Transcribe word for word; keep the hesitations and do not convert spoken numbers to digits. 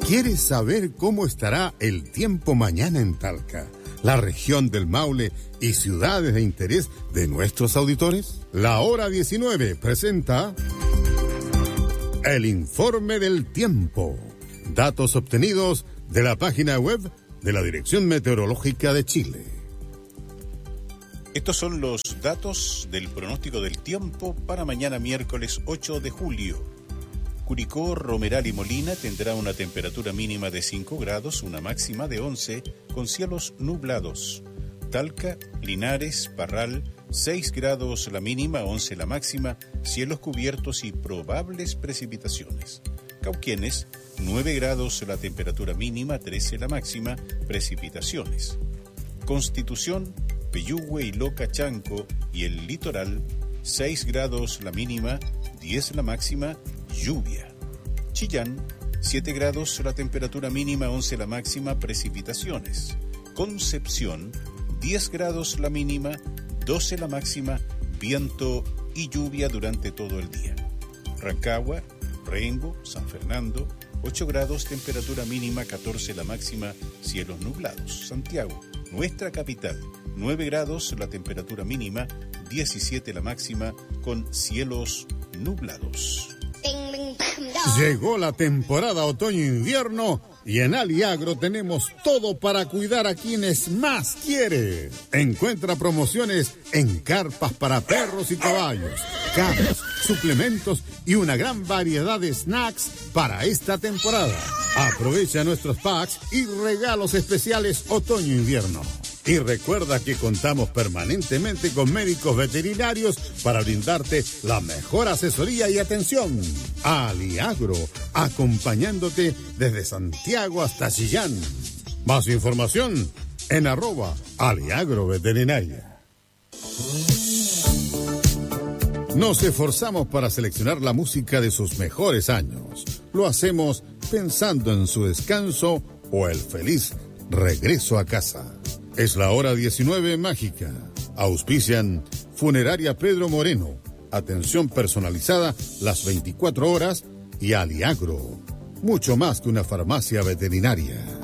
¿Quieres saber cómo estará el tiempo mañana en Talca, la región del Maule y ciudades de interés de nuestros auditores? La Hora diecinueve presenta el informe del tiempo. Datos obtenidos de la página web de la Dirección Meteorológica de Chile. Estos son los datos del pronóstico del tiempo para mañana miércoles ocho de julio. Curicó, Romeral y Molina tendrá una temperatura mínima de cinco grados, una máxima de once, con cielos nublados. Talca, Linares, Parral, seis grados la mínima, once la máxima, cielos cubiertos y probables precipitaciones. Cauquenes, nueve grados la temperatura mínima, trece la máxima, precipitaciones. Constitución, Peyúgue y Loca Chanco y el litoral, seis grados la mínima, diez la máxima, lluvia. Chillán, siete grados la temperatura mínima, once la máxima, precipitaciones. Concepción, diez grados la mínima, doce la máxima, viento y lluvia durante todo el día. Rancagua, Rengo, San Fernando, ocho grados temperatura mínima, catorce la máxima, cielos nublados. Santiago, nuestra capital, nueve grados la temperatura mínima, diecisiete la máxima, con cielos nublados. Llegó la temporada otoño-invierno y en Aliagro tenemos todo para cuidar a quienes más quiere. Encuentra promociones en carpas para perros y caballos, camas, suplementos y una gran variedad de snacks para esta temporada. Aprovecha nuestros packs y regalos especiales otoño-invierno. Y recuerda que contamos permanentemente con médicos veterinarios para brindarte la mejor asesoría y atención. Aliagro, acompañándote desde Santiago hasta Chillán. Más información en arroba Aliagro Veterinaria. Nos esforzamos para seleccionar la música de sus mejores años. Lo hacemos pensando en su descanso o el feliz regreso a casa. Es la hora diecinueve mágica. Auspician Funeraria Pedro Moreno. Atención personalizada las veinticuatro horas y Aliagro. Mucho más que una farmacia veterinaria.